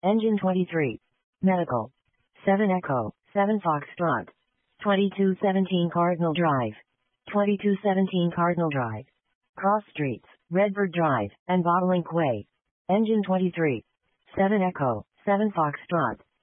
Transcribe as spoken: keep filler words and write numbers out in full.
Engine twenty-three. Medical. seven Echo, seven Foxtrot. twenty-two seventeen Cardinal Drive. twenty-two seventeen Cardinal Drive. Cross Streets, Redbird Drive, and Bobolink Way. Engine twenty-three. seven Echo, seven Foxtrot.